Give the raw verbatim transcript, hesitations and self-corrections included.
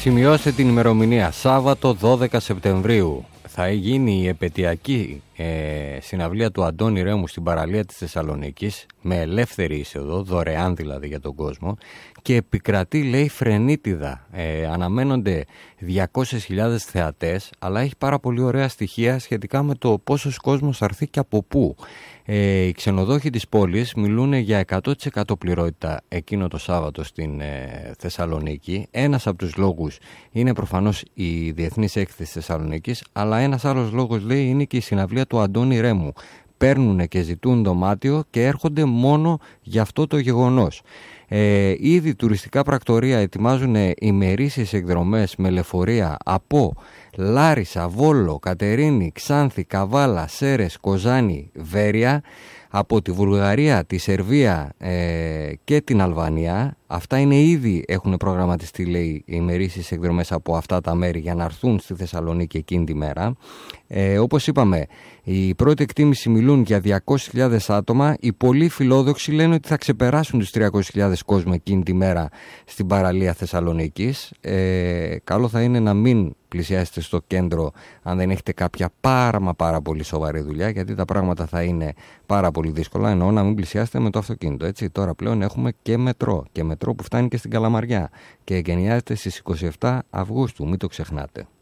Σημειώστε την ημερομηνία, Σάββατο δώδεκα Σεπτεμβρίου. Θα γίνει η επετειακή ε, συναυλία του Αντώνη Ρέμου στην παραλία της Θεσσαλονίκης, με ελεύθερη είσοδο, δωρεάν δηλαδή για τον κόσμο, και επικρατεί, λέει, φρενίτιδα. Ε, αναμένονται διακόσιες χιλιάδες θεατές, αλλά έχει πάρα πολύ ωραία στοιχεία σχετικά με το πόσος κόσμος θα έρθει και από πού. Ε, οι ξενοδόχοι της πόλης μιλούν για εκατό τοις εκατό πληρότητα εκείνο το Σάββατο στην ε, Θεσσαλονίκη. Ένας από τους λόγους είναι προφανώς η Διεθνής Έκθεση Θεσσαλονίκης, αλλά ένας άλλος λόγος, λέει, είναι και η συναυλία του Αντώνη Ρέμου. Παίρνουν και ζητούν δωμάτιο και έρχονται μόνο για αυτό το γεγονός. Ε, ήδη τουριστικά πρακτορεία ετοιμάζουν ημερήσιες εκδρομές με λεωφορεία από Λάρισα, Βόλο, Κατερίνη, Ξάνθη, Καβάλα, Σέρες, Κοζάνη, Βέρεια, από τη Βουλγαρία, τη Σερβία ε, και την Αλβανία. Αυτά είναι ήδη, έχουν προγραμματιστεί, λέει, οι ημερήσιες εκδρομές από αυτά τα μέρη για να έρθουν στη Θεσσαλονίκη εκείνη τη μέρα. Ε, όπως είπαμε, η πρώτη εκτίμηση μιλούν για διακόσιες χιλιάδες άτομα. Οι πολύ φιλόδοξοι λένε ότι θα ξεπεράσουν τους τριακόσιες χιλιάδες κόσμο εκείνη τη μέρα στην παραλία Θεσσαλονίκης. Ε, καλό θα είναι να μην πλησιάσετε στο κέντρο αν δεν έχετε κάποια πάρα μα πάρα πολύ σοβαρή δουλειά, γιατί τα πράγματα θα είναι πάρα πολύ δύσκολα. Εννοώ να μην πλησιάσετε με το αυτοκίνητο. Έτσι. Τώρα πλέον έχουμε και μετρό, και μετρό που φτάνει και στην Καλαμαριά και εγκαινιάζεται στις είκοσι επτά Αυγούστου, μην το ξεχνάτε.